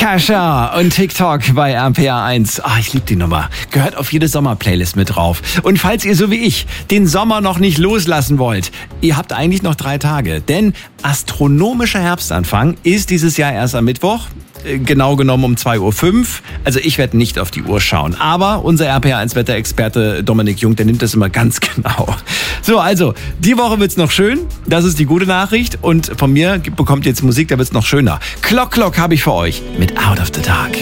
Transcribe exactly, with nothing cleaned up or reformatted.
Kesha und TikTok bei R P R eins. Ah, ich liebe die Nummer. Gehört auf jede Sommerplaylist mit drauf. Und falls ihr so wie ich den Sommer noch nicht loslassen wollt, ihr habt eigentlich noch drei Tage. Denn astronomischer Herbstanfang ist dieses Jahr erst am Mittwoch. Genau genommen um zwei Uhr fünf. Also ich werde nicht auf die Uhr schauen. Aber unser R P R eins Wetterexperte Dominik Jung, der nimmt das immer ganz genau. So, also, die Woche wird's noch schön. Das ist die gute Nachricht. Und von mir bekommt ihr jetzt Musik, da wird's noch schöner. Clock Clock habe ich für euch mit Out of the Dark.